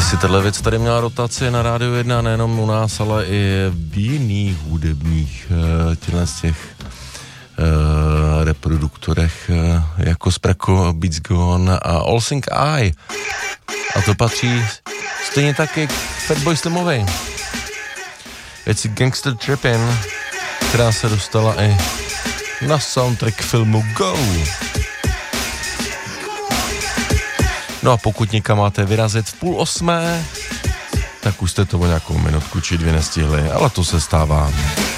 Kdysi tato věc tady měla rotaci na Rádiu 1, nejenom u nás, ale i v jiných hudebních těch reproduktorech jako Sprako, Beats Gone a All Think I. A to patří stejně taky k Fatboy Slimovi. Věci Gangster Trippin', která se dostala i na soundtrack filmu Go. No a pokud někam máte vyrazit v 7:30, tak už jste to o nějakou minutku či 2 nestihli, ale to se stává.